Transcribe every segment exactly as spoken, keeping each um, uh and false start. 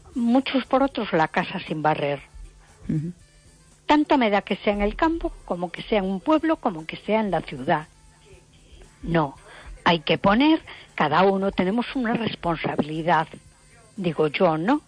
muchos por otros la casa sin barrer. Uh-huh. Tanto me da que sea en el campo, como que sea en un pueblo, como que sea en la ciudad. No, hay que poner, cada uno tenemos una responsabilidad, digo yo, ¿no?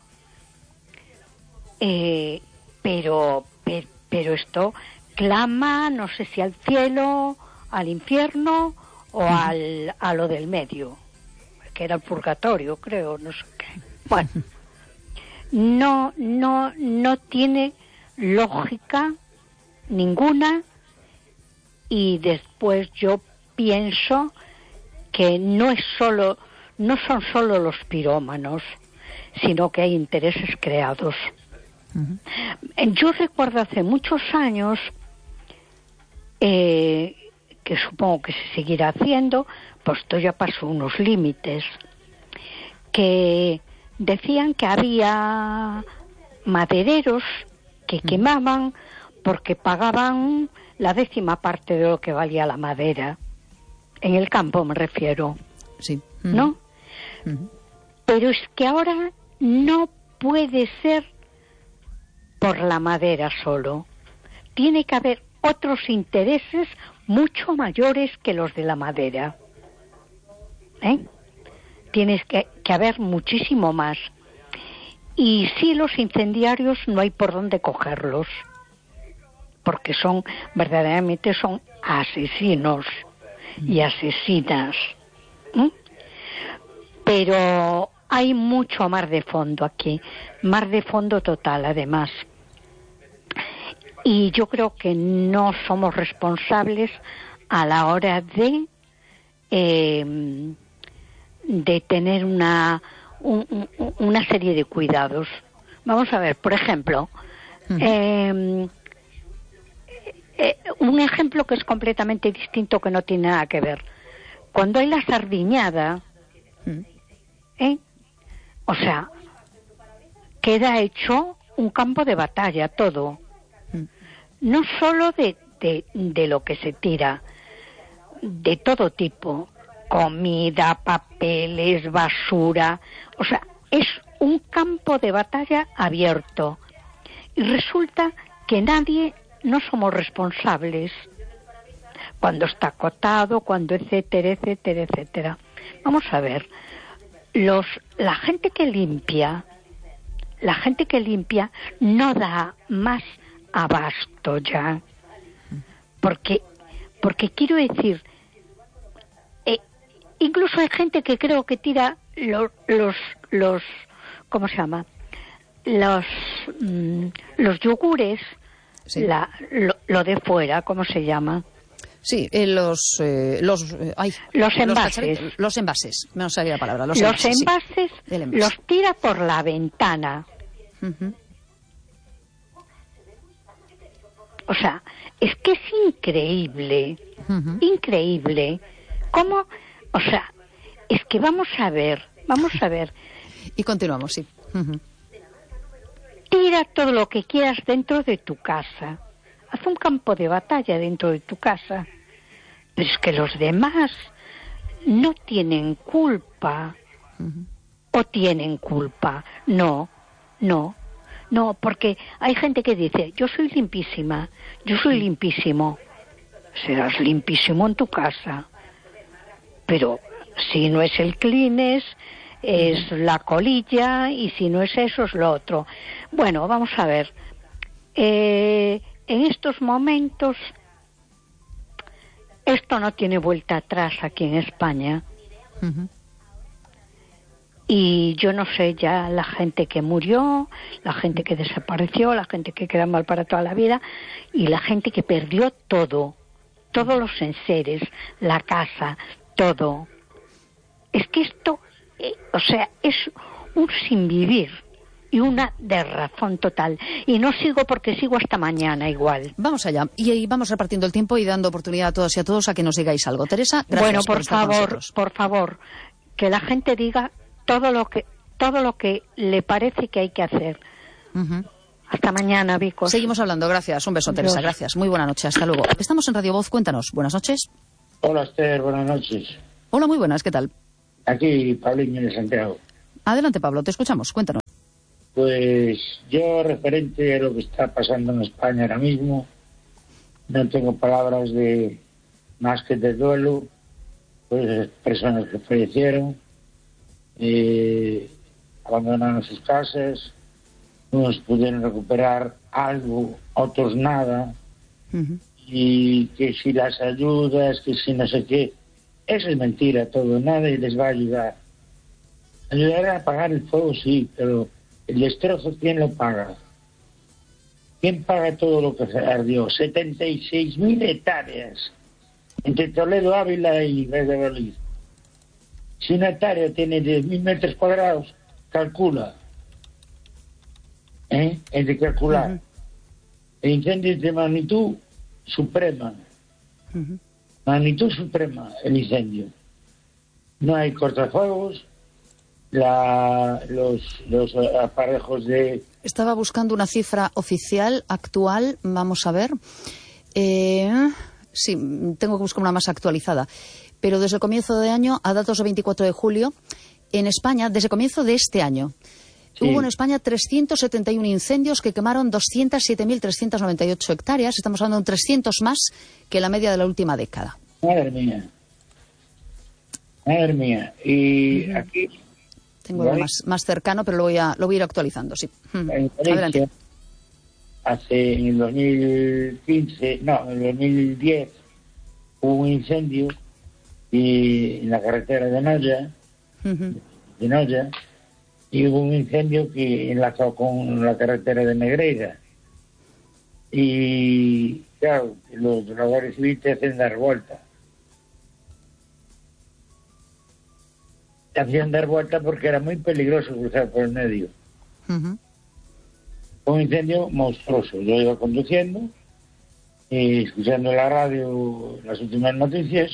Eh, pero, pero, pero esto clama, no sé si al cielo, al infierno o uh-huh. al, a lo del medio, que era el purgatorio, creo, no sé qué. Bueno, no, no, no tiene lógica ninguna, y después yo pienso que no es solo, no son solo los pirómanos, sino que hay intereses creados. Uh-huh. Yo recuerdo hace muchos años, eh, que supongo que se seguirá haciendo, pues esto ya pasó unos límites, que decían que había madereros que uh-huh. quemaban porque pagaban la décima parte de lo que valía la madera. En el campo me refiero. Sí. Uh-huh. ¿No? Uh-huh. Pero es que ahora no puede ser por la madera solo. Tiene que haber otros intereses mucho mayores que los de la madera. ¿Eh? Tienes que, que haber muchísimo más. Y sí, los incendiarios no hay por dónde cogerlos, porque son, verdaderamente son asesinos y asesinas. ¿Mm? Pero hay mucho mar de fondo aquí, mar de fondo total además. Y yo creo que no somos responsables a la hora de eh, de tener una un, una serie de cuidados. Vamos a ver, por ejemplo, uh-huh. eh, eh, un ejemplo que es completamente distinto, que no tiene nada que ver. Cuando hay la sardiñada, uh-huh. ¿eh? o sea, queda hecho un campo de batalla todo. Uh-huh. No solo de, de, de lo que se tira, de todo tipo. Comida, papeles, basura, o sea, es un campo de batalla abierto. Y resulta que nadie, no somos responsables cuando está acotado, cuando etcétera, etcétera, etcétera. Vamos a ver, los, la gente que limpia, la gente que limpia no da más abasto ya, porque, porque quiero decir, incluso hay gente que creo que tira los, los, los ¿cómo se llama? Los, mmm, los yogures, sí. la, lo, lo de fuera, ¿cómo se llama? Sí, eh, los, eh, los, eh, ay, los envases. Los, los envases, no sabía la palabra. Los, los envases, envases sí. envase. Los tira por la ventana. Uh-huh. O sea, es que es increíble, uh-huh. increíble. ¿Cómo? O sea, es que vamos a ver, vamos a ver. Y continuamos, sí. Uh-huh. Tira todo lo que quieras dentro de tu casa. Haz un campo de batalla dentro de tu casa. Pero es que los demás no tienen culpa. Uh-huh. ¿O tienen culpa? No, no, no, porque hay gente que dice, yo soy limpísima, yo soy limpísimo. Serás limpísimo en tu casa. Pero si no es el Kleenex, es la colilla, y si no es eso, es lo otro. Bueno, vamos a ver. Eh, en estos momentos, esto no tiene vuelta atrás aquí en España. Uh-huh. Y yo no sé ya la gente que murió, la gente que desapareció, la gente que queda mal para toda la vida, y la gente que perdió todo, todos los enseres, la casa, todo. Es que esto, eh, o sea, es un sinvivir y una desrazón total. Y no sigo porque sigo hasta mañana igual. Vamos allá. Y, y vamos repartiendo el tiempo y dando oportunidad a todos y a todos a que nos digáis algo. Teresa, gracias. Bueno, por, por estar favor, con nosotros. por favor, que la gente diga todo lo que todo lo que le parece que hay que hacer. Uh-huh. Hasta mañana, Vicos. Seguimos hablando. Gracias. Un beso, Dios. Teresa. Gracias. Muy buena noche. Hasta luego. Estamos en Radio Voz. Cuéntanos. Buenas noches. Hola, Esther. Buenas noches. Hola, muy buenas. ¿Qué tal? Aquí, Pabliño de Santiago. Adelante, Pablo. Te escuchamos. Cuéntanos. Pues yo, referente a lo que está pasando en España ahora mismo, no tengo palabras de más que de duelo, pues personas que fallecieron, eh, abandonaron sus casas, unos pudieron recuperar algo, otros nada, uh-huh. Y que si las ayudas, que si no sé qué, eso es mentira todo, nadie les va a ayudar. Ayudar a apagar el fuego, sí, pero el destrozo, ¿quién lo paga? ¿Quién paga todo lo que se ardió? setenta y seis mil hectáreas entre Toledo, Ávila y Valladolid. Si una hectárea tiene diez mil metros cuadrados, calcula. ¿Eh? Es de calcular. Uh-huh. El incendio es de magnitud suprema. Uh-huh. Magnitud suprema, el incendio. No hay cortafuegos. La, los, los aparejos de... Estaba buscando una cifra oficial, actual, vamos a ver. Eh, sí, tengo que buscar una más actualizada. Pero desde el comienzo de año, a datos de veinticuatro de julio, en España, desde el comienzo de este año, sí. Hubo en España trescientos setenta y uno incendios que quemaron doscientas siete mil trescientas noventa y ocho hectáreas. Estamos hablando de trescientos más que la media de la última década. Madre mía. Madre mía. Y uh-huh. aquí... Tengo uno más, más cercano, pero lo voy a, lo voy a ir actualizando, sí. En Adelante. Hace en el dos mil quince, no, en el dos mil diez, hubo un incendio y, en la carretera de Noya, uh-huh. de Noya, y hubo un incendio que enlazó con la carretera de Negreira. Y, claro, los de la Guardia Civil te hacen dar vuelta. Hacían dar vuelta porque era muy peligroso cruzar por el medio. Uh-huh. Un incendio monstruoso. Yo iba conduciendo y escuchando en la radio las últimas noticias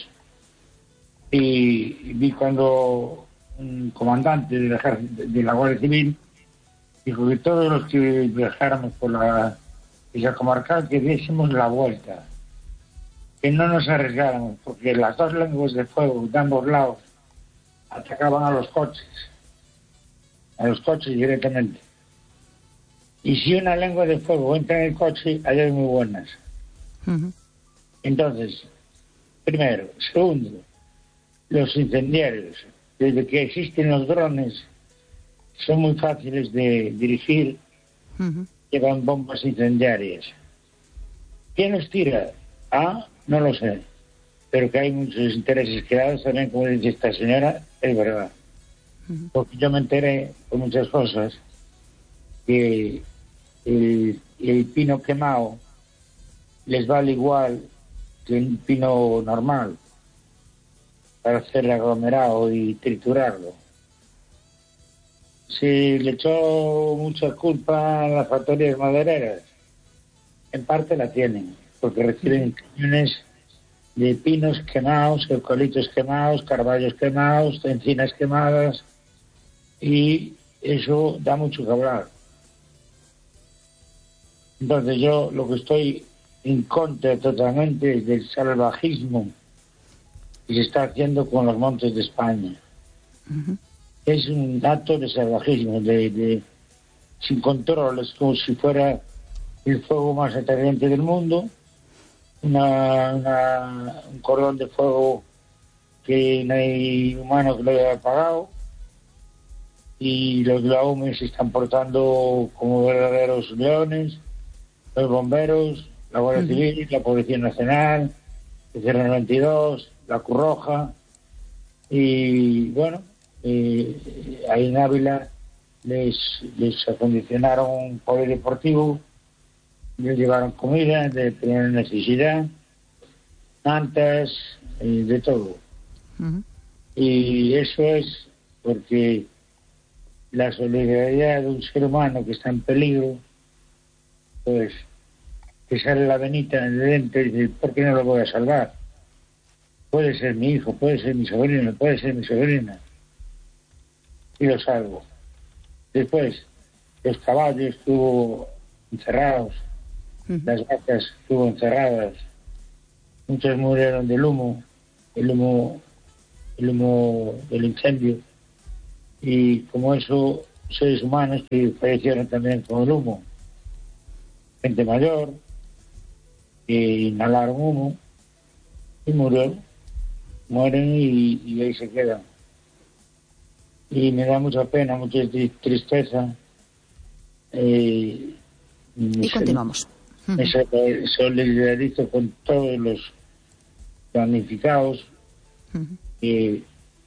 y vi cuando un comandante de la, de la Guardia Civil dijo que todos los que viajáramos por la isla comarcal que diésemos la vuelta, que no nos arriesgáramos porque las dos lenguas de fuego de ambos lados atacaban a los coches, a los coches directamente. Y si una lengua de fuego entra en el coche, hay hay muy buenas. Uh-huh. Entonces, primero. Segundo, los incendiarios. Desde que existen los drones, son muy fáciles de dirigir, uh-huh. Llevan bombas incendiarias. ¿Quién los tira? Ah, no lo sé. Pero que hay muchos intereses creados también, como dice esta señora, es verdad. Uh-huh. Porque yo me enteré por muchas cosas que el, el pino quemado les vale igual que un pino normal para hacer aglomerado y triturarlo. Se le echó mucha culpa a las factorías madereras. En parte la tienen, porque reciben camiones de pinos quemados, eucaliptos quemados, carballos quemados, encinas quemadas, y eso da mucho que hablar. Entonces yo lo que estoy en contra totalmente es del salvajismo que se está haciendo con los montes de España. Uh-huh. Es un acto de salvajismo, de, de sin controles, como si fuera el fuego más atrayente del mundo. Una, una, un cordón de fuego que no hay humano que lo haya apagado, y los de la O M E se están portando como verdaderos leones, los bomberos, la Guardia uh-huh. Civil, la Policía Nacional, el C R noventa y dos, la Cruz Roja, y bueno, eh, ahí en Ávila les, les acondicionaron un polideportivo. Les llevaron comida de primera necesidad, mantas, eh, de todo. Uh-huh. Y eso es porque la solidaridad de un ser humano que está en peligro, pues que sale la venita de dentro y dice, ¿por qué no lo voy a salvar? Puede ser mi hijo, puede ser mi sobrino, puede ser mi sobrina. Y lo salvo. Después, los caballos estuvo encerrados. Las vacas estuvo encerradas, muchos murieron del humo, el humo, el humo del incendio, y como eso seres humanos que fallecieron también con el humo. Gente mayor, que inhalaron humo y murió, mueren y, y ahí se quedan. Y me da mucha pena, mucha tristeza. Eh, y continuamos. Me solidarizo con todos los damnificados. Uh-huh. eh,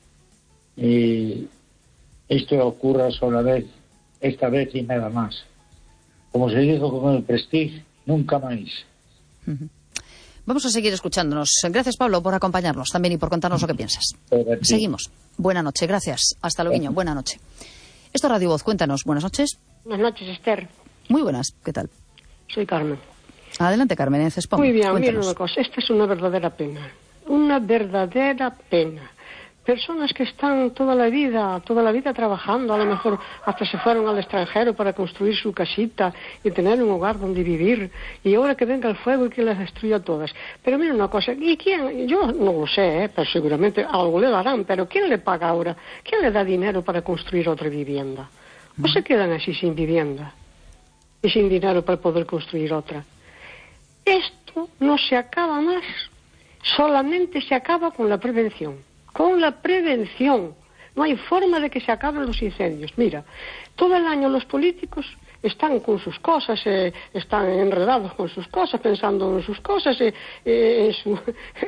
eh, esto ocurra sola vez, esta vez y nada más. Como se dijo con el Prestige, nunca más. Uh-huh. Vamos a seguir escuchándonos. Gracias, Pablo, por acompañarnos también y por contarnos lo que piensas. Seguimos. Buenas noches, gracias. Hasta luego. Buenas noches. Esto es Radio Voz. Cuéntanos. Buenas noches. Buenas noches, Esther. Muy buenas. ¿Qué tal? Soy Carmen. Adelante, Carmen. En Cespón. Muy bien. Cuéntanos. Mira una cosa. Esta es una verdadera pena. Una verdadera pena. Personas que están toda la vida, toda la vida trabajando, a lo mejor hasta se fueron al extranjero para construir su casita y tener un hogar donde vivir, y ahora que venga el fuego y que las destruya todas. Pero mira una cosa, ¿y quién? Yo no lo sé, ¿eh? Pero seguramente algo le darán, pero ¿quién le paga ahora? ¿Quién le da dinero para construir otra vivienda? ¿O se quedan así sin vivienda y sin dinero para poder construir otra? Esto no se acaba más, solamente se acaba con la prevención. Con la prevención. No hay forma de que se acaben los incendios. Mira, todo el año los políticos están con sus cosas, eh, están enredados con sus cosas, pensando en sus cosas, eh, eh, en su...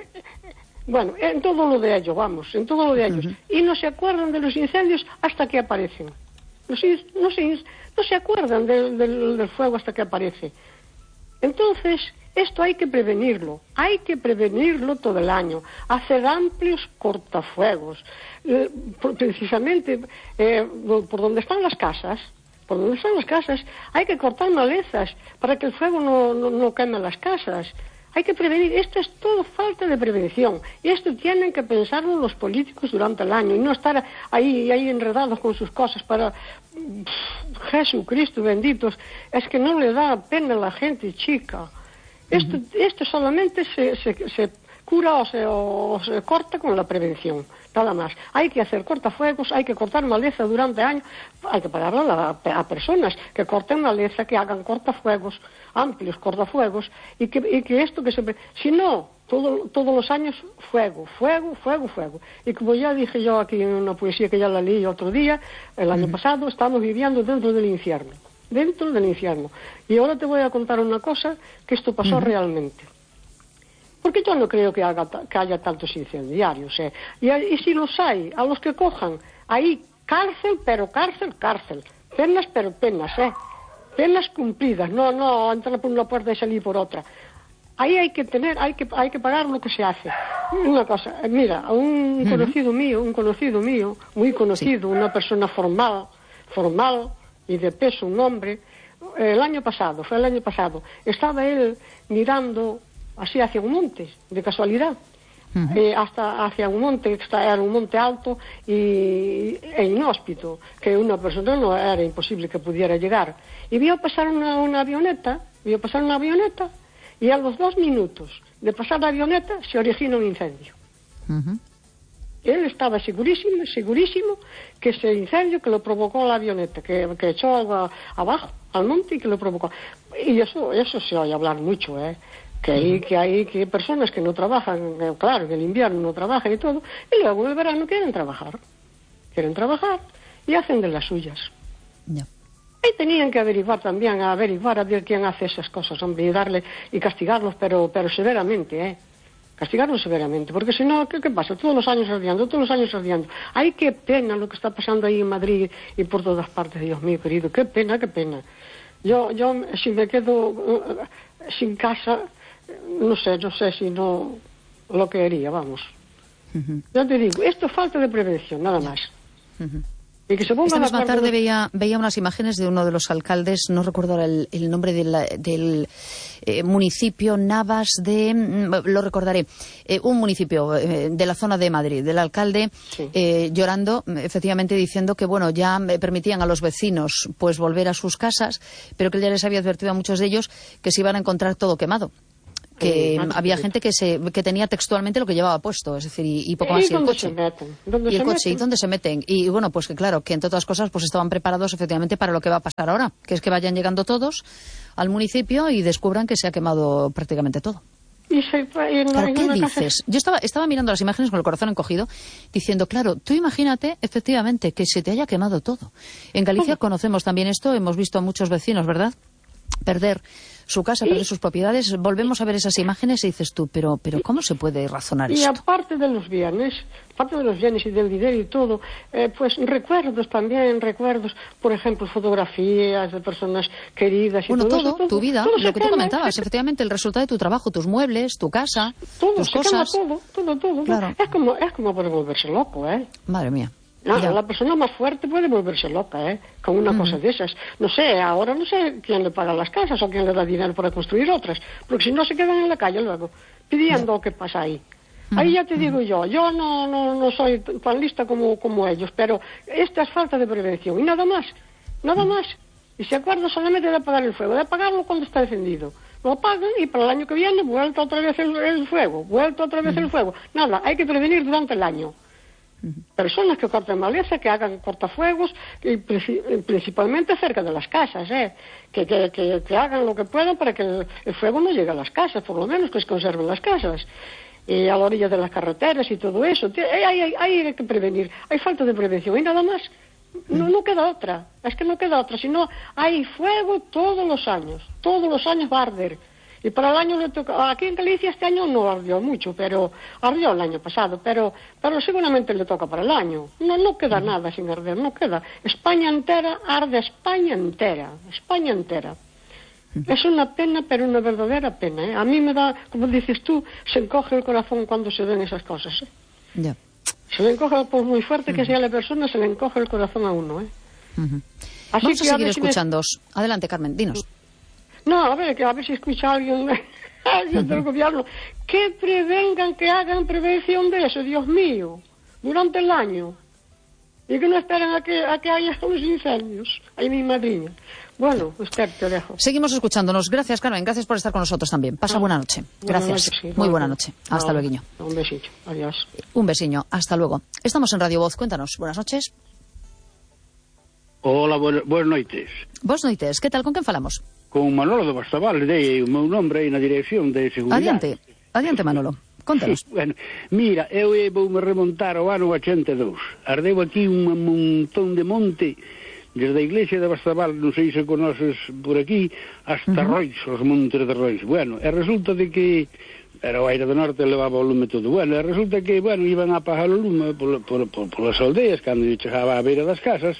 bueno, en todo lo de ellos, vamos, en todo lo de ellos. Uh-huh. Y no se acuerdan de los incendios hasta que aparecen. Los in... no, se... no se acuerdan del, del, del fuego hasta que aparece. Entonces, esto hay que prevenirlo, hay que prevenirlo todo el año, hacer amplios cortafuegos, eh, precisamente eh, por donde están las casas, por donde están las casas, hay que cortar malezas para que el fuego no, no, no queme las casas. Hay que prevenir, esto es todo falta de prevención, y esto tienen que pensarlo los políticos durante el año, y no estar ahí, ahí enredados con sus cosas para... Pff, Jesucristo benditos, es que no le da pena a la gente chica. Esto, uh-huh. esto solamente se, se, se cura o se, o se corta con la prevención, nada más. Hay que hacer cortafuegos, hay que cortar maleza durante años, hay que pagarle a, a personas que corten maleza, que hagan cortafuegos, amplios cortafuegos, y que, y que esto que se... Si no, todo, todos los años fuego, fuego, fuego, fuego. Y como ya dije yo aquí en una poesía que ya la leí otro día, el año uh-huh. pasado, estamos viviendo dentro del infierno. Dentro del infierno. Y ahora te voy a contar una cosa, que esto pasó uh-huh. realmente. Porque yo no creo que, haga, que haya tantos incendiarios. ¿eh? Y, y si los hay, a los que cojan, ahí cárcel, pero cárcel, cárcel. Penas, pero penas, ¿eh? Penas cumplidas, no, no entrar por una puerta y salir por otra. Ahí hay que tener, hay que, hay que pagar lo que se hace. Una cosa, mira, un uh-huh. conocido mío, un conocido mío, muy conocido, sí. una persona formal, formal, y de peso, un hombre, el año pasado, fue el año pasado, estaba él mirando así hacia un monte, de casualidad, uh-huh. eh, hasta hacia un monte, que era un monte alto y, e inhóspito, que una persona no era imposible que pudiera llegar. Y vio pasar una, una avioneta, vio pasar una avioneta, y a los dos minutos de pasar la avioneta se origina un incendio. Uh-huh. Él estaba segurísimo, segurísimo que ese incendio que lo provocó la avioneta, que, que echó agua abajo al monte y que lo provocó. Y eso eso se oye hablar mucho, ¿eh? Que hay, que hay que personas que no trabajan, claro, en el invierno no trabajan y todo, y luego en el verano quieren trabajar. Quieren trabajar y hacen de las suyas. No. Ahí tenían que averiguar también, a averiguar a ver quién hace esas cosas, hombre, y darle, y castigarlos, pero, pero severamente, ¿eh? Castigarlo severamente, porque si no, ¿qué, ¿qué pasa? Todos los años ardiendo, todos los años ardiendo. Ay, qué pena lo que está pasando ahí en Madrid y por todas partes, Dios mío, querido, qué pena, qué pena. Yo, yo si me quedo uh, sin casa, no sé, no sé si no lo que haría, vamos. Uh-huh. Ya te digo, esto es falta de prevención, nada más. Uh-huh. Y que se pongan Esta misma tarde de... veía, veía unas imágenes de uno de los alcaldes, no recuerdo ahora el, el nombre del, del eh, municipio, Navas de... lo recordaré, eh, un municipio eh, de la zona de Madrid, del alcalde sí. eh, llorando, efectivamente diciendo que bueno, ya permitían a los vecinos pues volver a sus casas, pero que él ya les había advertido a muchos de ellos que se iban a encontrar todo quemado. que Sí, había sí. gente que se que tenía textualmente lo que llevaba puesto, es decir, y, y poco más, y el dónde coche. se meten? ¿Dónde Y el se coche, ¿y meten? dónde se meten? Y bueno, pues que claro, que entre otras cosas pues estaban preparados efectivamente para lo que va a pasar ahora, que es que vayan llegando todos al municipio y descubran que se ha quemado prácticamente todo. Y se, y en, Claro, en ¿qué una casa- dices? Yo estaba, estaba mirando las imágenes con el corazón encogido, diciendo, claro, tú imagínate, efectivamente, que se te haya quemado todo. En Galicia conocemos también esto, hemos visto a muchos vecinos, ¿verdad?, perder su casa, perder sus propiedades. Volvemos a ver esas imágenes y dices tú, pero, pero ¿cómo se puede razonar Y esto? aparte de los bienes, aparte de los bienes y del dinero y todo, eh, pues recuerdos también, recuerdos, por ejemplo, fotografías de personas queridas y Bueno, todo, todo, eso, tu vida, todo se lo que tú quema, comentabas, se- efectivamente, el resultado de tu trabajo, tus muebles, tu casa, todo, tus se quema cosas. todo, todo, todo. Claro. Es como, es como para volverse loco, ¿eh? Madre mía. No, Ya. la persona más fuerte puede volverse loca, ¿eh? Con una cosa de esas. No sé, ahora no sé quién le paga las casas o quién le da dinero para construir otras, porque si no se quedan en la calle luego, pidiendo qué pasa ahí. Ahí ya te digo yo, yo no, no, no soy tan lista como, como ellos, pero esta es falta de prevención y nada más, nada más. Y se acuerdan solamente de apagar el fuego, de apagarlo cuando está encendido. Lo apagan y para el año que viene vuelta otra vez el, el fuego, vuelta otra vez el fuego. Nada, hay que prevenir durante el año. Personas que corten maleza, que hagan cortafuegos, y princi- principalmente cerca de las casas, ¿eh? que, que, que, que hagan lo que puedan para que el, el fuego no llegue a las casas, por lo menos que se conserven las casas, y a la orilla de las carreteras y todo eso. Tie- Hay, hay, hay, hay que prevenir, hay falta de prevención y nada más. No, no queda otra, es que no queda otra, sino hay fuego todos los años, todos los años va a arder. Y para el año le toca, aquí en Galicia este año no ardió mucho, pero ardió el año pasado, pero pero seguramente le toca para el año. No no queda nada sin arder, no queda. España entera arde, España entera, España entera. Es una pena, pero una verdadera pena, ¿eh? A mí me da, como dices tú, se encoge el corazón cuando se ven esas cosas, ¿eh? Ya. Se le encoge, por muy fuerte que sea la persona, se le encoge el corazón a uno, ¿eh? Ujú. Así Vamos a que seguir ver si me- escuchándoos. Adelante, Carmen, dinos. No, a ver, que a ver si escucha alguien, alguien del gobierno, que prevengan, que hagan prevención de eso, Dios mío, durante el año. Y que no esperen a que, a que haya los incendios. Ahí mi madrina. Bueno, usted te dejo. Seguimos escuchándonos. Gracias, Carmen. Gracias por estar con nosotros también. Pasa buena noche. Buenas Gracias. noches, sí, Muy buenas buena noches. noche. Hasta No, luego. Un besito. Adiós. Un besiño. Hasta luego. Estamos en Radio Voz. Cuéntanos. Buenas noches. Hola, buenas, buenas noites. Vos noites. Que tal? Con quen falamos? Con Manolo de Bastaval, dei o meu nombre aí na dirección de seguridade. Adiante. Adiante, Manolo. Contanos. Bueno, mira, eu eh, voume remontar ao ano ochenta e dous. Ardeu aquí un montón de monte, desde a iglesia de Bastaval, non sei se conoces por aquí, hasta uh -huh. Rois, os montes de Rois. Bueno, e resulta de que era o aire do norte levaba o lume todo. Bueno, e resulta que, bueno, iban a apagar o lume por, por, por, por as aldeas, cando chegaba a beira das casas,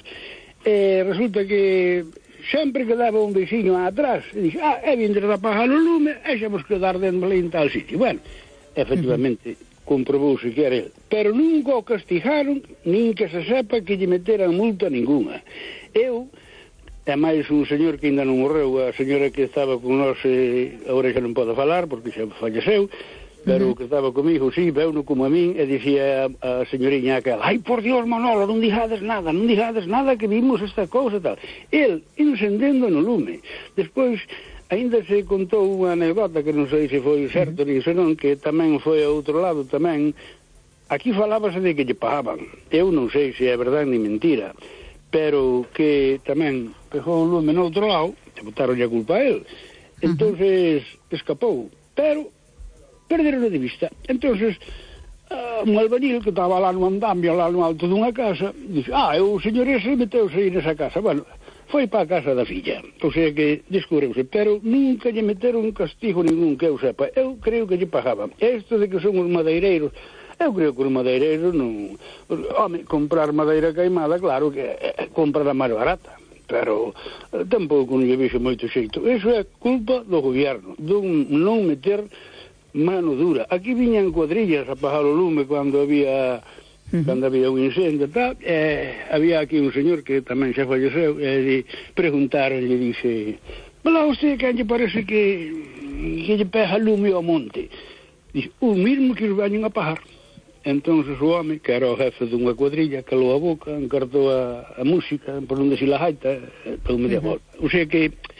e resulta que sempre quedaba un veciño atrás e dixe, ah, é vindre a apagar o lume e xa vos quedar dentro en tal sitio. Bueno, efectivamente, uh -huh. comprobouse que era el, pero nunca o castigaron nin que se sepa que lle meteran multa ninguna. Eu, e máis un señor que ainda non morreu, a señora que estaba con nós, eh, agora xa non pode falar porque xa falleceu, pero uh -huh. que estaba comigo, sí, veuno como a min, e dicía a, a señoriña aquela, ai, por Dios, Manolo, non dixades nada, non dixades nada que vimos esta cousa tal. El, encendendo no lume. Despois, aínda se contou unha anécdota que non sei se foi certo, uh -huh. nin senón, que tamén foi a outro lado tamén. Aquí falábase de que lle pagaban. Eu non sei se é verdade ni mentira, pero que tamén pegou o lume no outro lado, te botaron a culpa a el. Entonces, uh -huh. escapou. Pero perderon de vista. Entonces, uh, un albañil que estaba lá no andamio, lá no alto dunha casa, dixe, ah, o señor ese meteuse aí nesa casa. Bueno, foi para a casa da filla, o sea que descubreuse, pero nunca lle meteron un castigo ningún que eu sepa. Eu creo que lle pagaban. Isto de que son os madeireiros, eu creo que os madeireiros non... Home, comprar madeira queimada, claro que é comprar a máis barata, pero eh, tampouco non lle vexo moito xeito. Iso é culpa do gobierno, dun non meter mano dura. Aquí viñan cuadrillas a apagar o lume cando había uh -huh. cando había un incendio tal, eh, había aquí un señor que tamén xa falleceu, e eh, preguntaron, lle dixe, "Vela usted que lle parece que que lle pega lume ao monte?" Dixe, "O mismo que os vañen a apagar." Entonces o home, que era o jefe dunha cuadrilla, calou a boca, encartou a, a música, por onde si la gaita, e todo media volta. O sea que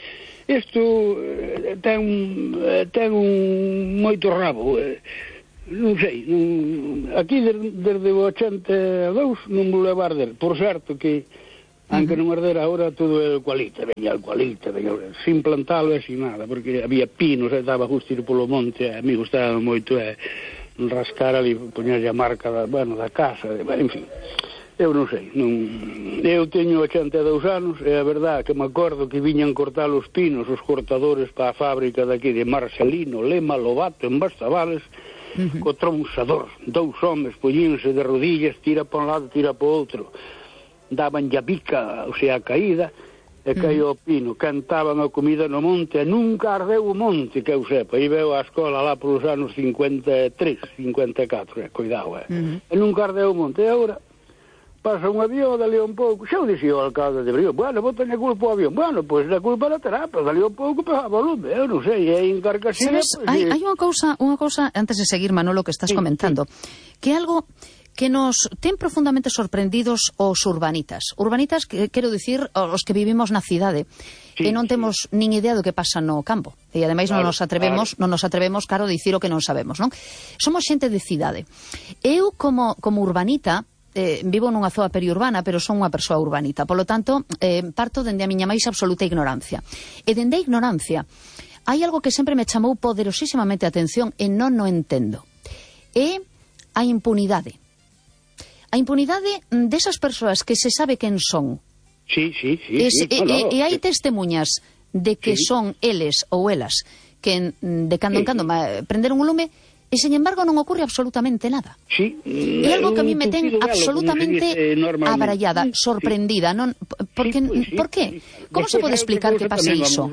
isto eh, ten, eh, ten un moito rabo, eh, non sei, non, aquí desde, desde o ochenta e dous non vou levar der, por certo que aunque non arder agora todo é eucalipto, veña eucalipto, veña, sin plantalo e sin nada, porque había pinos, e daba justo ir polo monte, e a mí gustaba moito é rascar ali, poñer a marca da, bueno, da casa, de, bueno, en fin, eu non sei, non, eu teño ochenta e dous anos, e a verdad que me acordo que viñan cortar os pinos, os cortadores para a fábrica daqui de Marcelino, Lema, Lobato, en Bastavales, uh-huh. co tronzador, dous homes poñíanse de rodillas, tira para un lado, tira para o outro, daban ya bica, o sea, a caída, e caíu o pino, cantaban a comida no monte, e nunca ardeu o monte, que eu sepa, e veo a escola lá polos anos cincuenta e tres, cincuenta e catro, eh, cuidado, eh, uh-huh. e nunca ardeu o monte, e agora pasa un avión, dali un pouco, xa o dixía o alcalde de Brío, bueno, vou teña culpa o avión, bueno, pois pues, a culpa la terá, pero dali un pouco pega volume, eu non sei, é en Carcasina, pues, hai, hai unha cousa, unha cousa, antes de seguir, Manolo, que estás sí, comentando, sí. que algo que nos ten profundamente sorprendidos os urbanitas. Urbanitas, que, quero dicir, os que vivimos na cidade, sí, e non temos sí. nin idea do que pasa no campo. E ademais claro, non nos atrevemos, claro. non nos atrevemos, claro, a dicir o que non sabemos, non? Somos xente de cidade. Eu, como, como urbanita, eh, vivo nunha zoa periurbana, pero son unha persoa urbanita. Polo tanto, eh, parto dende a miña máis absoluta ignorancia. E dende a ignorancia, hai algo que sempre me chamou poderosísimamente a atención e non o entendo. É a impunidade. A impunidade desas persoas que se sabe quen son. Sí, sí, sí. E, sí e, no, e hai testemunhas de que sí. son eles ou elas que de cando en cando sí. prenderon un lume e, sen embargo, non ocurre absolutamente nada. Sí. É algo que a mí me ten absolutamente abarallada, sorprendida. Non, porque, sí, pues sí, por qué? Sí. Como se pode explicar que pase iso?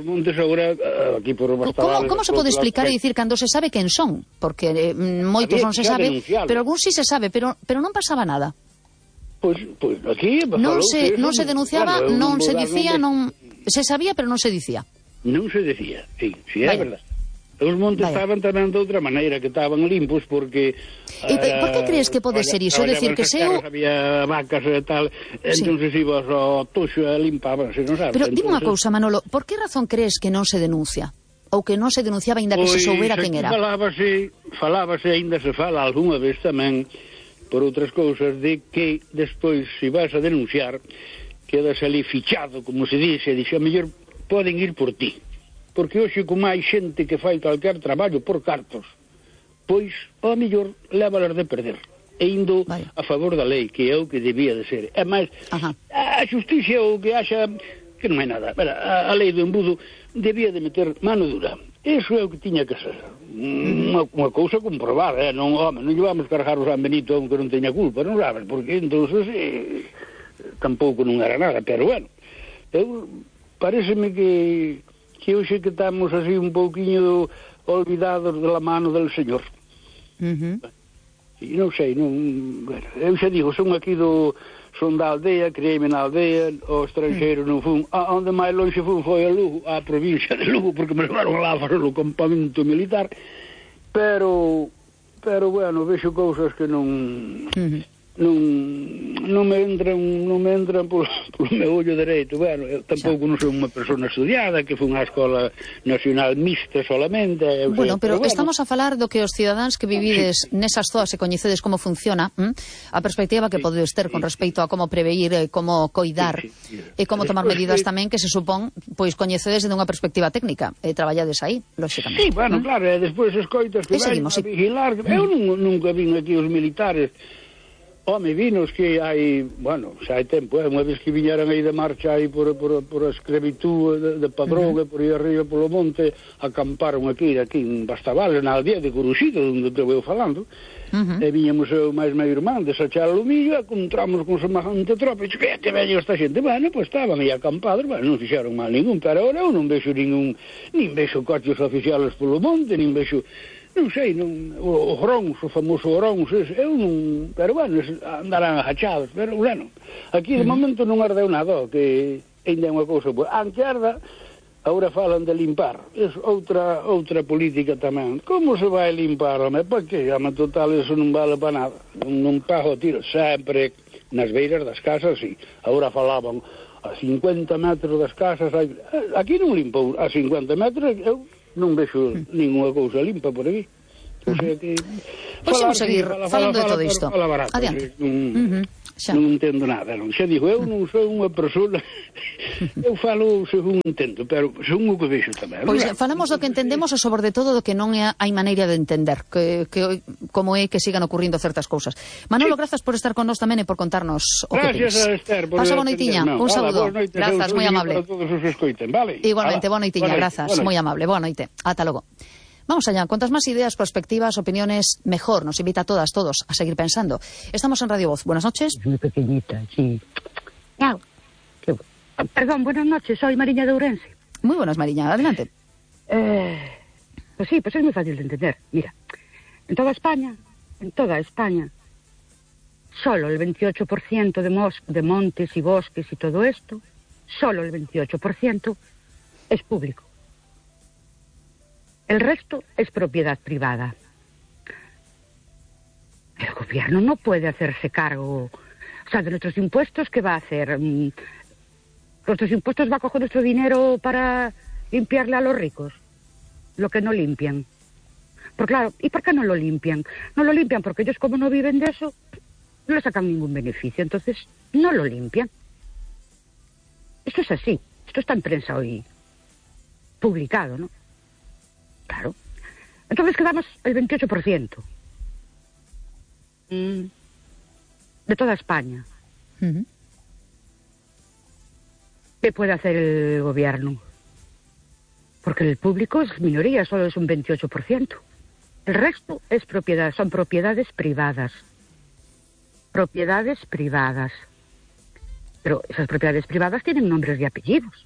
Como, como se pode explicar e dicir cando se sabe quen son? Porque eh, moitos non se sabe, pero algún sí se sabe, pero, pero non pasaba nada. Pois, pois aquí non se, non se denunciaba, bueno, non se dicía, non se sabía, pero non se dicía. Non se dicía, sí, sí, é verdade. Os montes Vaya. estaban tamén de outra maneira, que estaban limpos, porque... E por que crees que pode ser iso? Decir que seu... Había vacas e tal, sí. entonces ibas ao tuxo e limpaban, se non sabes. Pero dime unha cousa, Manolo, por que razón crees que non se denuncia? Ou que non se denunciaba aínda que se soubera quen era? Falábase, falábase, aínda se fala algunha vez tamén, por outras cousas, de que despois, se vas a denunciar, quedas ali fichado, como se dixe, e dixe, a mellor poden ir por ti. Porque hoxe, como hai xente que fai calquer traballo por cartos, pois, ao mellor, lévalas de perder. E indo Vaya. a favor da lei, que é o que debía de ser. É máis, Ajá. a xusticia ou que haxa, que non é nada, a, a lei do embudo debía de meter mano dura. Eso é o que tiña que ser. Unha, unha cousa comprobada, eh? non, home, non llevamos cargar o San Benito a un que non teña culpa, non sabes, porque entonces eh, tampouco non era nada, pero bueno, eu, pareceme que que hoxe que estamos así un pouquiño olvidados de la mano del Señor. Uh-huh. E non sei, non, bueno, eu xa digo, son aquí do, son da aldea, creíme na aldea, o estranxeiro non fun, a, onde máis longe fun foi a Lugo, a provincia de Lugo, porque me levaron lá para o campamento militar, pero, pero, bueno, vexo cousas que non... Uh-huh. non, non me entran non me entran polo, polo meu ollo dereito. Bueno, eu tampouco non son unha persona estudiada, que foi unha escola nacional mixta solamente. Bueno, sei, pero, pero bueno. Estamos a falar do que os cidadáns que vivides sí. nesas zoas e coñecedes como funciona, ¿m? a perspectiva que sí, podedes ter sí, con respecto a como preveir e como coidar sí, sí, sí. e como tomar medidas sí. tamén que se supón, pois coñecedes de unha perspectiva técnica e traballades aí, lóxicamente. Sí, bueno, ¿m? claro, e despois escoitas que vai a vigilar. Sí. Eu nunca vin aquí os militares. Home, vinos que hai, bueno, xa hai tempo, eh, unha vez que viñeran aí de marcha aí por, por, por a escrevitud de, de padrón, uh-huh. por aí arriba polo monte, acamparon aquí, aquí en Bastavales, na aldea de Coruxito, onde te veu falando, uh-huh. e viñamos eu máis meu irmán de Sachar Lumillo, e encontramos con semejante tropa, e dixo, que te veño esta xente, bueno, pois estaban aí acampados, bueno, non fixeron mal ningún, pero ahora eu non vexo ningún, nin vexo coches oficiales polo monte, nin vexo... Non sei, non, o, o Grons, o famoso Grons, eu non... Pero, bueno, andarán agachados, pero, bueno, aquí de momento non ardeu nada, que ainda é unha cousa boa. Anque arda, agora falan de limpar. É outra outra política tamén. Como se vai limpar, home? Pa que? Home, total, eso non vale para nada. Non, non pago tiro, sempre nas beiras das casas, sí. Agora falaban, a cincuenta metros das casas, hai... aquí non limpou, a cincuenta metros eu non vexo ninguna cousa limpa por aquí. O sea que... Pois imos seguir falando de todo isto. Adiante. Xa. Non entendo nada, non. Xa digo, eu non sou unha persona, eu falo según entendo, pero según o que vexo tamén. Pois falamos do que entendemos e sobre todo do que non é, hai maneira de entender, que, que como é que sigan ocurrindo certas cousas. Manolo, sí. Grazas por estar con nós tamén e por contarnos o que tens. Gracias a Esther por Pasa boa noitiña, un saúdo. Grazas, moi amable. Vale. Igualmente, boa noitiña, grazas, moi amable. Boa noite. Ata logo. Vamos allá, cuantas más ideas, perspectivas, opiniones, mejor. Nos invita a todas, todos, a seguir pensando. Estamos en Radio Voz. Buenas noches. Muy pequeñita, sí. Miau. Qué... Perdón, buenas noches, soy Mariña de Ourense. Muy buenas, Mariña, adelante. Eh, pues sí, pues es muy fácil de entender. Mira, en toda España, en toda España, solo el veintiocho por ciento de, mos de montes y bosques y todo esto, solo el veintiocho por ciento es público. El resto es propiedad privada. El gobierno no puede hacerse cargo, o sea, de nuestros impuestos, ¿qué va a hacer? ¿Nuestros impuestos va a coger nuestro dinero para limpiarle a los ricos? Lo que no limpian. Porque claro, ¿y por qué no lo limpian? No lo limpian porque ellos, como no viven de eso, no le sacan ningún beneficio, entonces no lo limpian. Esto es así, esto está en prensa hoy publicado, ¿no? Claro. Entonces quedamos el veintiocho por ciento mm. de toda España. Uh-huh. ¿Qué puede hacer el gobierno? Porque el público es minoría, solo es un veintiocho por ciento. El resto es propiedad, son propiedades privadas. Propiedades privadas. Pero esas propiedades privadas tienen nombres y apellidos.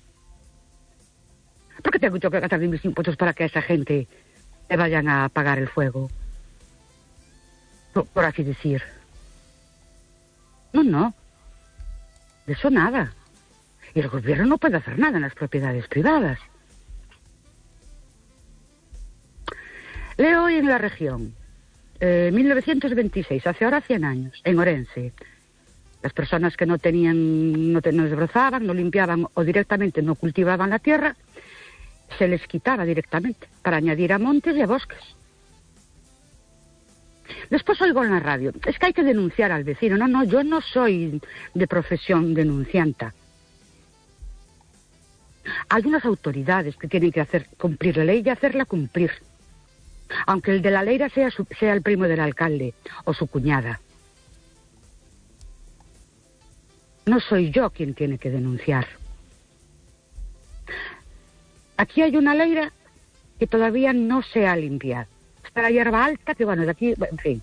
¿Por qué tengo yo que gastar mis impuestos para que a esa gente le vayan a pagar el fuego? Por, por así decir. No, no. De eso nada. Y el gobierno no puede hacer nada en las propiedades privadas. Leo hoy en La Región, eh, mil novecientos veintiséis, hace ahora cien años, en Orense. Las personas que no tenían, no, te, no desbrozaban, no limpiaban o directamente no cultivaban la tierra, se les quitaba directamente para añadir a montes y a bosques. Después oigo en la radio, es que hay que denunciar al vecino. No, no, yo no soy de profesión denuncianta. Hay unas autoridades que tienen que hacer cumplir la ley y hacerla cumplir. Aunque el de la ley sea, su, sea el primo del alcalde o su cuñada. No soy yo quien tiene que denunciar. Aquí hay una leira que todavía no se ha limpiado. Está la hierba alta, que bueno, de aquí, en fin.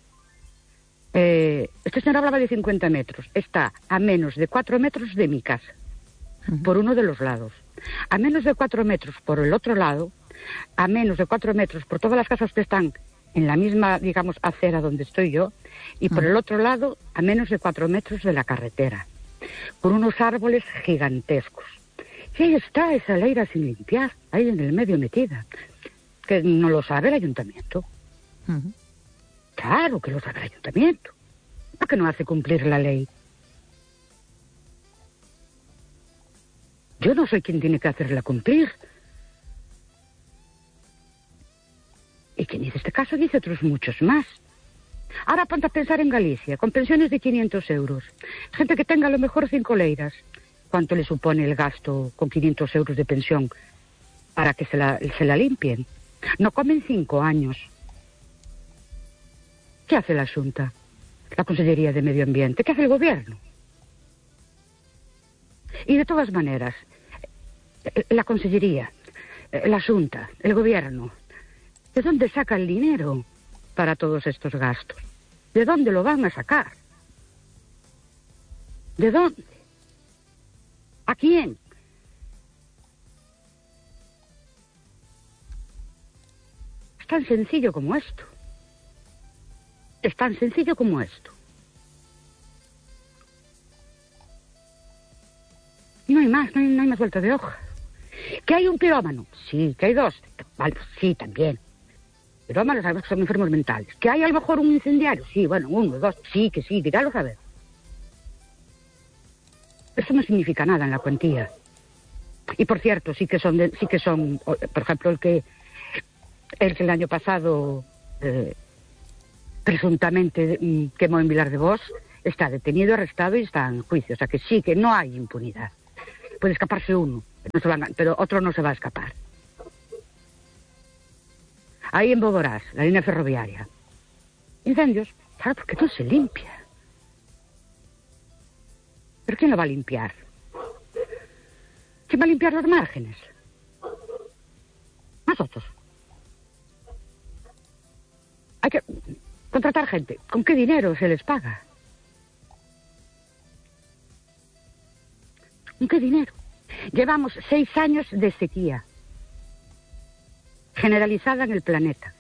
Eh, este señor hablaba de cincuenta metros. Está a menos de cuatro metros de mi casa, uh-huh. por uno de los lados. A menos de cuatro metros por el otro lado, a menos de cuatro metros por todas las casas que están en la misma, digamos, acera donde estoy yo, y por uh-huh. el otro lado, a menos de cuatro metros de la carretera, por unos árboles gigantescos. Y ahí está esa leira sin limpiar, ahí en el medio metida. Que no lo sabe el ayuntamiento. Uh-huh. Claro que lo sabe el ayuntamiento. ¿Por qué no hace cumplir la ley? Yo no soy quien tiene que hacerla cumplir. Y quien dice este caso dice otros muchos más. Ahora ponte a pensar en Galicia, con pensiones de quinientos euros. Gente que tenga a lo mejor cinco leiras. ¿Cuánto le supone el gasto con quinientos euros de pensión para que se la, se la limpien? No comen cinco años. ¿Qué hace la Xunta? La Consellería de Medio Ambiente. ¿Qué hace el gobierno? Y de todas maneras, la Consellería, la Xunta, el gobierno, ¿de dónde saca el dinero para todos estos gastos? ¿De dónde lo van a sacar? ¿De dónde? ¿A quién? Es tan sencillo como esto. Es tan sencillo como esto. Y no hay más, no hay, no hay más vuelta de hoja. ¿Que hay un pirómano? Sí. ¿Que hay dos? Vale, sí, también. Pirómanos sabemos que son enfermos mentales. ¿Que hay a lo mejor un incendiario? Sí, bueno, uno, dos, sí, que sí, dígalo a ver. Eso no significa nada en la cuantía. Y por cierto, sí que son, de, sí que son, por ejemplo, el que el que el año pasado eh, presuntamente mm, quemó en Vilar de Vos, está detenido, arrestado y está en juicio. O sea que sí, que no hay impunidad. Puede escaparse uno, no se van a, pero otro no se va a escapar. Ahí en Boborás, la línea ferroviaria. Incendios, claro, porque no se limpia. ¿Pero quién lo va a limpiar? ¿Quién va a limpiar los márgenes? Nosotros. Hay que contratar gente. ¿Con qué dinero se les paga? ¿Con qué dinero? Llevamos seis años de sequía generalizada en el planeta.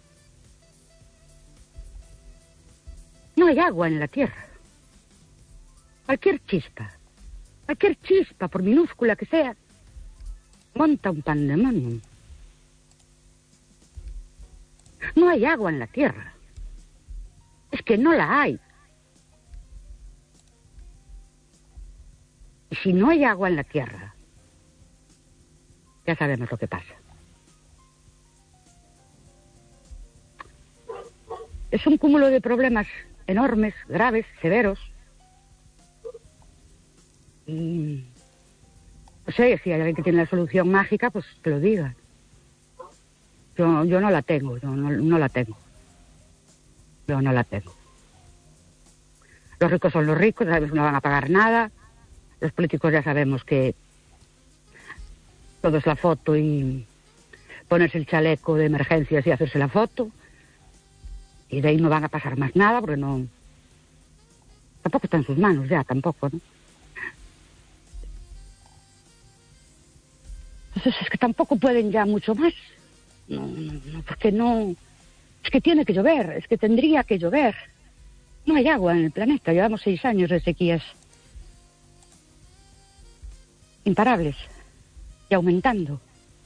No hay agua en la Tierra. Cualquier chispa, cualquier chispa, por minúscula que sea, monta un pandemonio. No hay agua en la Tierra. Es que no la hay. Y si no hay agua en la Tierra, ya sabemos lo que pasa. Es un cúmulo de problemas enormes, graves, severos. Y no sé, si hay alguien que tiene la solución mágica, pues que lo diga. Yo, yo no la tengo, yo no, no la tengo. Yo no la tengo. Los ricos son los ricos, sabemos que no van a pagar nada. Los políticos ya sabemos que todo es la foto y ponerse el chaleco de emergencias y hacerse la foto. Y de ahí no van a pasar más nada, porque no... Tampoco está en sus manos ya, tampoco, ¿no? Entonces es que tampoco pueden ya mucho más. No, no, no, porque no... Es que tiene que llover, es que tendría que llover. No hay agua en el planeta, llevamos seis años de sequías imparables y aumentando.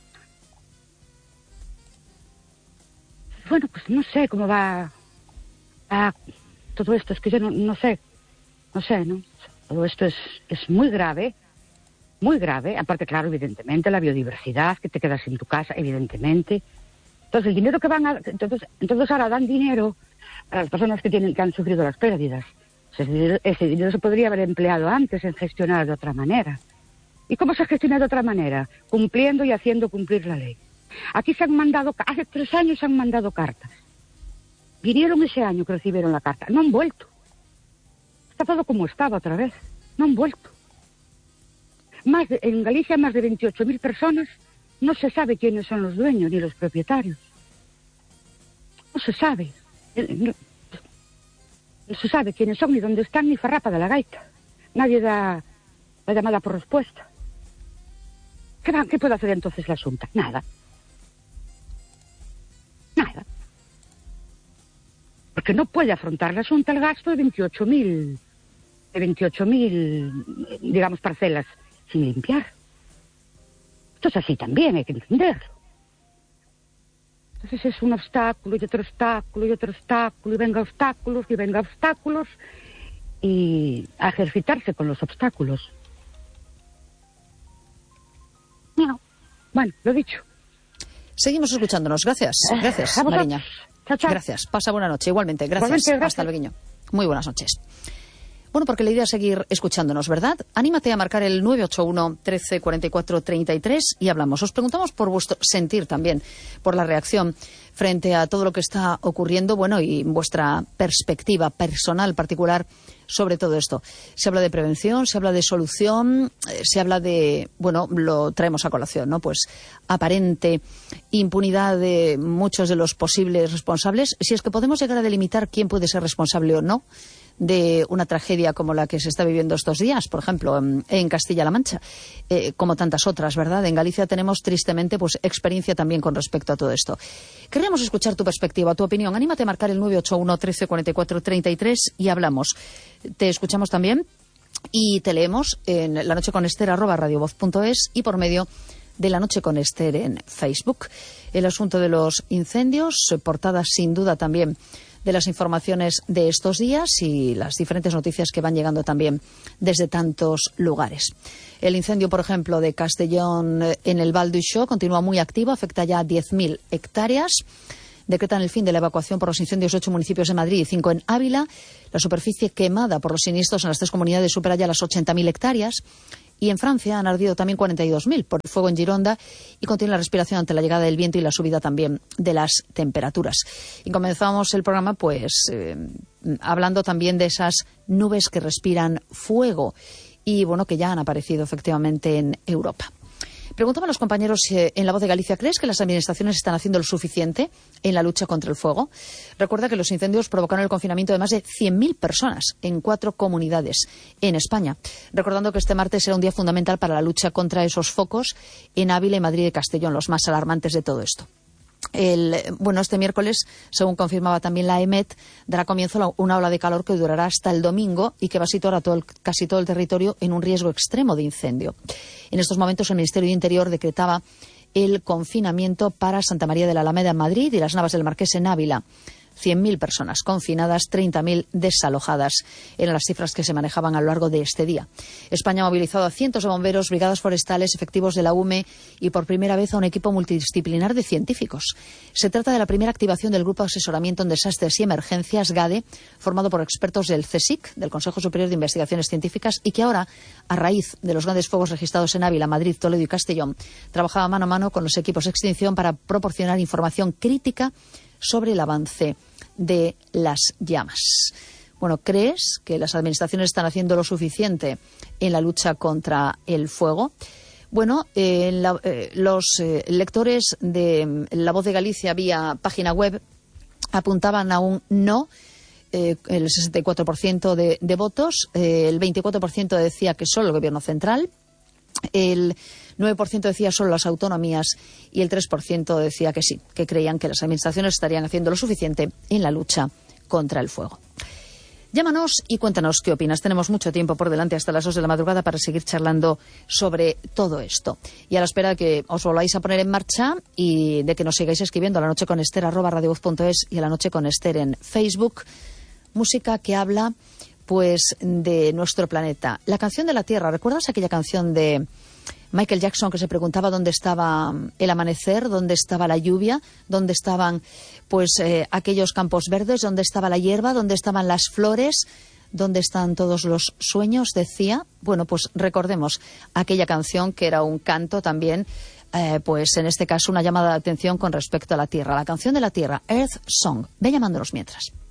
Bueno, pues no sé cómo va a todo esto, es que yo no, no sé, no sé, ¿no? Todo esto es, es muy grave, muy grave, aparte, claro, evidentemente, la biodiversidad, que te quedas sin tu casa, evidentemente. Entonces, el dinero que van a... Entonces, entonces ahora dan dinero a las personas que tienen que han sufrido las pérdidas. Ese dinero, ese dinero se podría haber empleado antes en gestionar de otra manera. ¿Y cómo se gestiona de otra manera? Cumpliendo y haciendo cumplir la ley. Aquí se han mandado, hace tres años se han mandado cartas. Vinieron ese año que recibieron la carta. No han vuelto. Está todo como estaba otra vez. No han vuelto. Más de, en Galicia, más de veintiocho mil personas, no se sabe quiénes son los dueños ni los propietarios. No se sabe. No, no se sabe quiénes son, ni dónde están, ni farrapa de la gaita. Nadie da la llamada por respuesta. ¿Qué, va, ¿Qué puede hacer entonces la Xunta? Nada. Nada. Porque no puede afrontar la Xunta el gasto de veintiocho mil, de veintiocho mil, digamos, parcelas sin limpiar. Esto es así también, hay que entenderlo. Entonces es un obstáculo y otro obstáculo y otro obstáculo y venga obstáculos y venga obstáculos y a ejercitarse con los obstáculos. No. Bueno, lo dicho. Seguimos escuchándonos. Gracias. Gracias, uh, Mariña. Chao, chao. Gracias. Pasa buena noche. Igualmente. Gracias. Igualmente, gracias. Hasta luego. Muy buenas noches. Bueno, porque la idea es seguir escuchándonos, ¿verdad? Anímate a marcar el nueve ocho uno, trece, cuarenta y cuatro, treinta y tres y hablamos. Os preguntamos por vuestro sentir también, por la reacción frente a todo lo que está ocurriendo, bueno, y vuestra perspectiva personal particular sobre todo esto. Se habla de prevención, se habla de solución, eh, se habla de, bueno, lo traemos a colación, ¿no? Pues aparente impunidad de muchos de los posibles responsables. Si es que podemos llegar a delimitar quién puede ser responsable o no de una tragedia como la que se está viviendo estos días, por ejemplo, en, en Castilla-La Mancha, eh, como tantas otras, ¿verdad? En Galicia tenemos, tristemente, pues experiencia también con respecto a todo esto. Queremos escuchar tu perspectiva, tu opinión. Anímate a marcar el nueve ocho uno, trece, cuarenta y cuatro, treinta y tres y hablamos. Te escuchamos también y te leemos en La Noche con Ester, arroba radiovoz punto es y por medio de La Noche con Ester en Facebook. El asunto de los incendios, portadas sin duda también de las informaciones de estos días y las diferentes noticias que van llegando también desde tantos lugares. El incendio, por ejemplo, de Castellón en el Val d'Uixó continúa muy activo, afecta ya a diez mil hectáreas. Decretan el fin de la evacuación por los incendios de ocho municipios de Madrid y cinco en Ávila. La superficie quemada por los siniestros en las tres comunidades supera ya las ochenta mil hectáreas. Y en Francia han ardido también cuarenta y dos mil por el fuego en Gironda y continúa la respiración ante la llegada del viento y la subida también de las temperaturas. Y comenzamos el programa pues eh, hablando también de esas nubes que respiran fuego y bueno, que ya han aparecido efectivamente en Europa. Preguntamos a los compañeros eh, en La Voz de Galicia, ¿crees que las administraciones están haciendo lo suficiente en la lucha contra el fuego? Recuerda que los incendios provocaron el confinamiento de más de cien mil personas en cuatro comunidades en España. Recordando que este martes era un día fundamental para la lucha contra esos focos en Ávila y Madrid y Castellón, los más alarmantes de todo esto. El, bueno, este miércoles, según confirmaba también la EMET, dará comienzo la, una ola de calor que durará hasta el domingo y que va a situar a todo el, casi todo el territorio en un riesgo extremo de incendio. En estos momentos el Ministerio de Interior decretaba el confinamiento para Santa María de la Alameda en Madrid y las Navas del Marqués en Ávila. cien mil personas confinadas, treinta mil desalojadas. Eran las cifras que se manejaban a lo largo de este día. España ha movilizado a cientos de bomberos, brigadas forestales, efectivos de la U M E y por primera vez a un equipo multidisciplinar de científicos. Se trata de la primera activación del Grupo de Asesoramiento en Desastres y Emergencias, GADE, formado por expertos del CSIC, del Consejo Superior de Investigaciones Científicas, y que ahora, a raíz de los grandes fuegos registrados en Ávila, Madrid, Toledo y Castellón, trabajaba mano a mano con los equipos de extinción para proporcionar información crítica sobre el avance de las llamas. Bueno, ¿crees que las administraciones están haciendo lo suficiente en la lucha contra el fuego? Bueno, eh, la, eh, los eh, lectores de La Voz de Galicia vía página web apuntaban a un no, eh, el sesenta y cuatro por ciento de, de votos, eh, el veinticuatro por ciento decía que solo el Gobierno central, el nueve por ciento decía solo las autonomías y el tres por ciento decía que sí, que creían que las administraciones estarían haciendo lo suficiente en la lucha contra el fuego. Llámanos y cuéntanos qué opinas. Tenemos mucho tiempo por delante hasta las dos de la madrugada para seguir charlando sobre todo esto. Y a la espera de que os volváis a poner en marcha y de que nos sigáis escribiendo a la noche con Ester arroba radiovoz punto es y a la noche con Ester en Facebook. Música que habla pues de nuestro planeta. La canción de la Tierra. ¿Recuerdas aquella canción de Michael Jackson que se preguntaba dónde estaba el amanecer, dónde estaba la lluvia, dónde estaban pues eh, aquellos campos verdes, dónde estaba la hierba, dónde estaban las flores, dónde están todos los sueños? Decía. Bueno, pues recordemos aquella canción que era un canto también, eh, pues en este caso una llamada de atención con respecto a la Tierra. La canción de la Tierra, Earth Song. Ve llamándonos mientras.